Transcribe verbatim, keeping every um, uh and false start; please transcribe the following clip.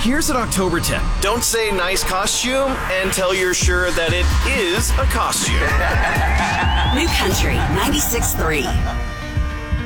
Here's an October tip. Don't say nice costume until you're sure that it is a costume. New Country ninety-six point three.